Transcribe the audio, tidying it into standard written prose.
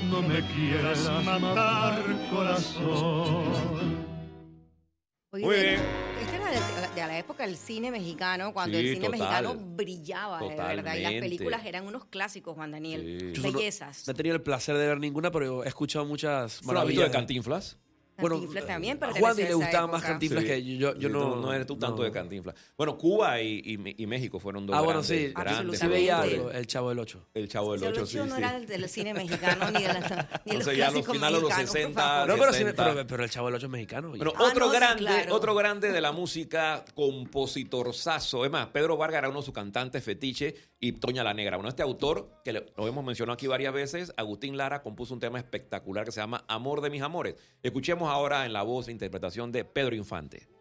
No me quieras matar, corazón. Oye, Muy bien. esta era de la época del cine mexicano, cuando Sí, el cine total. mexicano brillaba, de verdad. Y las Totalmente. películas eran unos clásicos, Juan Daniel. Sí. Bellezas. No he tenido el placer de ver ninguna, pero he escuchado muchas ¿Favorito maravillas. de Cantinflas? Bueno, Cantinflas también a pertenece Juan a le esa gustaba época. más Cantinflas Sí. que yo. Sí, no eres tú tanto de Cantinflas. Bueno, Cuba y México fueron dos Bueno, grandes, sí. grandes Sí veía productores. algo, El Chavo del Ocho. El Chavo del Ocho, sí, Ocho no sí. era del cine mexicano ni de, ni de los Entonces ya a los clásicos finales de los mexicanos, por 60, favor. No, pero, 60. pero El Chavo del Ocho es mexicano. oye. Bueno, Ah, otro no, sí, grande, claro. otro grande de la música, compositorzazo. Es más, Pedro Vargas era uno de sus cantantes fetiche y Toña la Negra. Bueno, este autor, que lo hemos mencionado aquí varias veces, Agustín Lara, compuso un tema espectacular que se llama Amor de mis amores. Escuchemos ahora en la voz e interpretación de Pedro Infante.